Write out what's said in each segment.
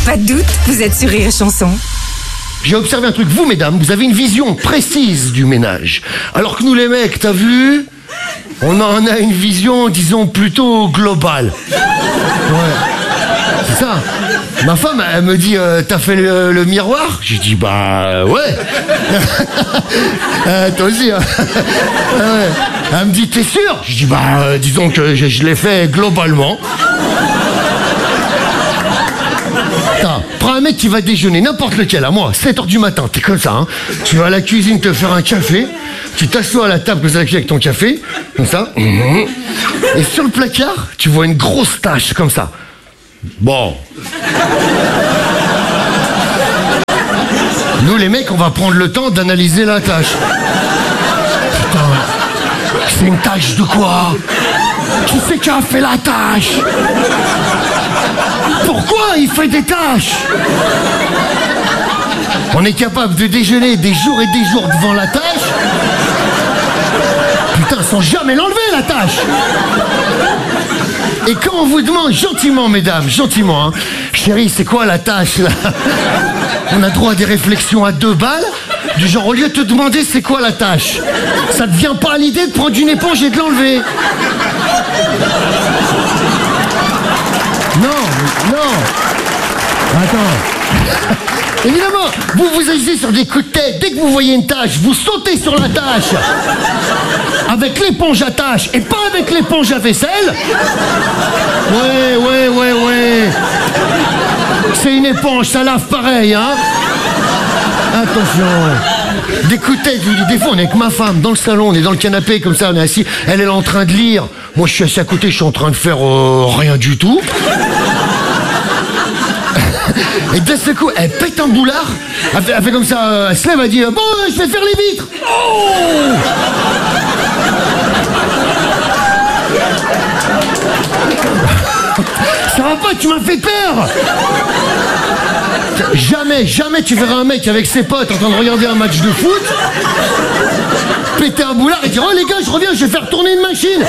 Pas de doute, vous êtes sur Rire et Chanson. J'ai observé un truc, vous mesdames, vous avez une vision précise du ménage. Alors que nous les mecs, t'as vu, on en a une vision, disons, plutôt globale. Ouais, c'est ça. Ma femme, elle me dit, t'as fait le miroir? J'ai dit, bah ouais. Toi aussi, hein. Ouais. Elle me dit, t'es sûr? J'ai dit, bah disons que je l'ai fait globalement. Prends un mec qui va déjeuner, n'importe lequel, à moi, 7h du matin, t'es comme ça, hein. Tu vas à la cuisine te faire un café, tu t'assois à la table avec ton café, comme ça, et sur le placard, tu vois une grosse tache, comme ça. Bon. Nous, les mecs, on va prendre le temps d'analyser la tache. Putain, c'est une tache de quoi? Qui c'est qui a fait la tache? Pourquoi il fait des tâches? On est capable de déjeuner des jours et des jours devant la tâche. Putain, sans jamais l'enlever, la tâche. Et quand on vous demande gentiment, mesdames, gentiment, hein, chérie, c'est quoi la tâche, là? On a droit à des réflexions à 2 balles. Du genre, au lieu de te demander c'est quoi la tâche, ça te vient pas à l'idée de prendre une éponge et de l'enlever? Non. Attends. Évidemment, vous agissez sur des coups de tête. Dès que vous voyez une tâche, vous sautez sur la tâche. Avec l'éponge à tâche et pas avec l'éponge à vaisselle. Ouais. C'est une éponge, ça lave pareil, hein. Attention. Des coups de tête, des fois on est avec ma femme dans le salon, on est dans le canapé comme ça, on est assis, elle est en train de lire. Moi je suis assis à côté, je suis en train de faire rien du tout. Et d'un seul coup, elle pète un boulard, elle fait comme ça, elle se lève, elle dit bon, je vais faire les vitres. Oh, ça va pas, tu m'as fait peur. Jamais tu verras un mec avec ses potes en train de regarder un match de foot, péter un boulard et dire oh les gars, je reviens, je vais faire tourner une machine.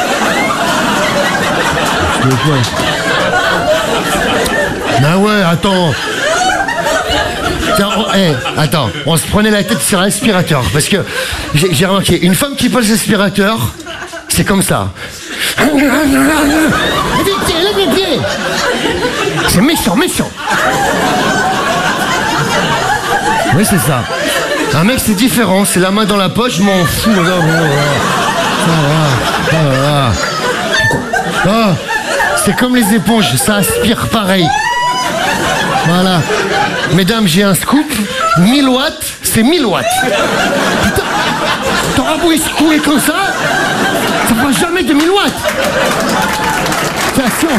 Ah ouais, attends. Tiens, attends, on se prenait la tête sur l'aspirateur parce que j'ai remarqué, une femme qui passe l'aspirateur, c'est comme ça. Lève les pieds. C'est méchant. Oui, c'est ça. Un mec, c'est différent. C'est la main dans la poche, je m'en fous. C'est comme les éponges, ça aspire pareil. Voilà. Mesdames, j'ai un scoop. 1000 watts, c'est 1000 watts. Putain, t'auras beau secouer comme ça fera jamais 2000 watts. C'est la science.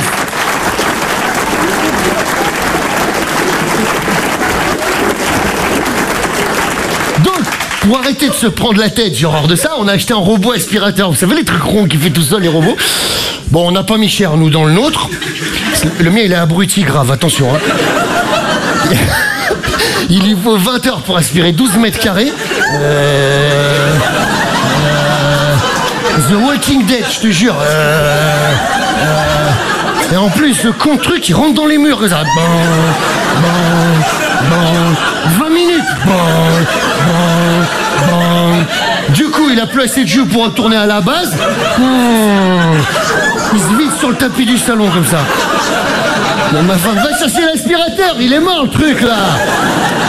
Pour arrêter de se prendre la tête, genre hors de ça, on a acheté un robot aspirateur. Vous savez les trucs ronds qui fait tout seul les robots. Bon, on n'a pas mis cher nous dans le nôtre. Le mien il est abruti grave, attention. Hein. Il lui faut 20 heures pour aspirer 12 mètres carrés. The Walking Dead, je te jure. Et en plus, ce con truc, il rentre dans les murs. Ça. 20 minutes. Du coup, il a plus assez de jus pour retourner à la base. Il se vide sur le tapis du salon comme ça. Bon, ma femme, va chercher l'aspirateur, il est mort le truc là.